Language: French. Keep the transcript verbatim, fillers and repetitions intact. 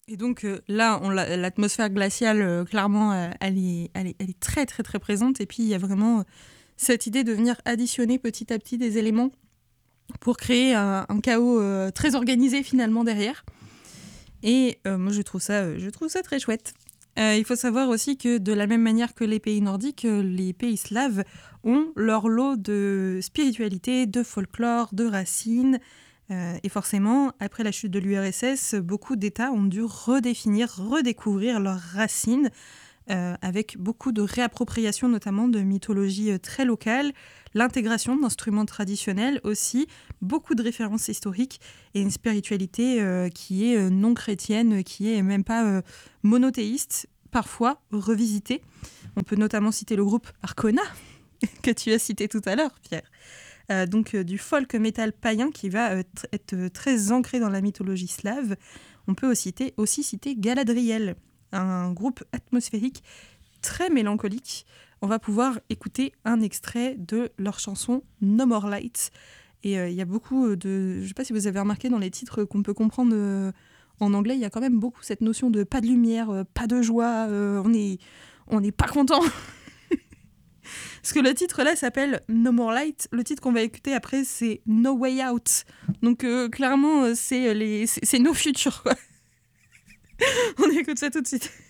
Et donc euh, là, on l'a- l'atmosphère glaciale, euh, clairement, euh, elle, est, elle, est, elle est très très très présente. Et puis il y a vraiment euh, cette idée de venir additionner petit à petit des éléments pour créer un, un chaos euh, très organisé finalement derrière. Et euh, moi je trouve ça, euh, je trouve ça très chouette. Euh, il faut savoir aussi que de la même manière que les pays nordiques, euh, les pays slaves ont leur lot de spiritualité, de folklore, de racines. Euh, et forcément, après la chute de l'U R S S, beaucoup d'États ont dû redéfinir, redécouvrir leurs racines, euh, avec beaucoup de réappropriation notamment de mythologie euh, très locale, l'intégration d'instruments traditionnels aussi, beaucoup de références historiques et une spiritualité euh, qui est euh, non chrétienne, qui est même pas euh, monothéiste, parfois revisitée. On peut notamment citer le groupe Arcona, que tu as cité tout à l'heure, Pierre. Euh, donc euh, du folk metal païen qui va euh, t- être euh, très ancré dans la mythologie slave. On peut aussi citer, aussi citer Galadriel, un groupe atmosphérique très mélancolique. On va pouvoir écouter un extrait de leur chanson No More Lights. Et euh, il y a beaucoup de... Je ne sais pas si vous avez remarqué dans les titres qu'on peut comprendre euh, en anglais, il y a quand même beaucoup cette notion de pas de lumière, euh, pas de joie, euh, on est, on n'est pas content. Parce que le titre là s'appelle No More Light. Le titre qu'on va écouter après, c'est No Way Out. Donc euh, clairement, euh, c'est, les... c'est, c'est No Future, quoi. On écoute ça tout de suite.